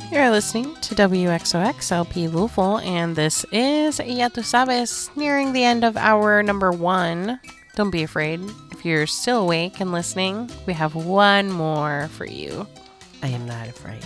You're listening to WXOX LP Louisville, and this is Ya Tu Sabes, nearing the end of hour number 1. Don't be afraid. If you're still awake and listening, we have one more for you. I am not afraid.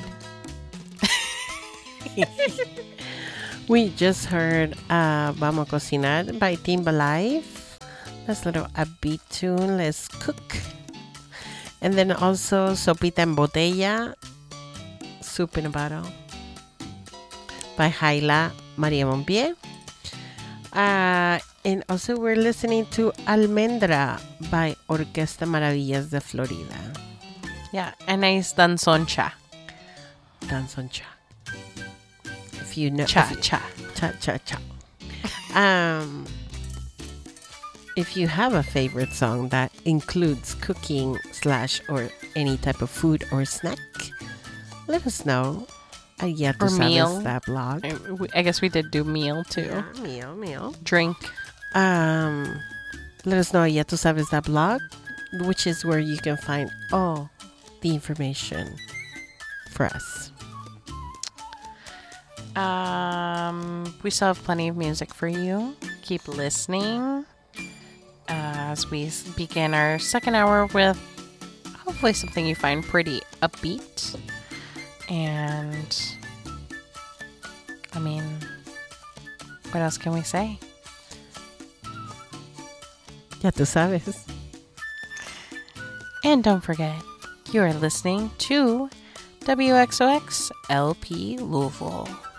We just heard Vamos a Cocinar by Timbalive. That's a little upbeat tune. Let's cook. And then also Sopita en Botella, Soup in a Bottle by Jaila Maria Monpié. And also we're listening to Almendra by Orquesta Maravillas de Florida. Yeah, and nice Danzoncha. Danzoncha. If you know. Cha. If you have a favorite song that includes cooking / or any type of food or snack, let us know. Ya Tu Or Sabes meal. that blog. I guess we did do meal too. Yeah, meal. Drink. Let us know. Ya Tu Sabes that blog, which is where you can find all the information for us. We still have plenty of music for you. Keep listening as we begin our second hour with hopefully something you find pretty upbeat. And I mean, what else can we say? Ya Tu Sabes. And don't forget, you are listening to WXOX LP Louisville.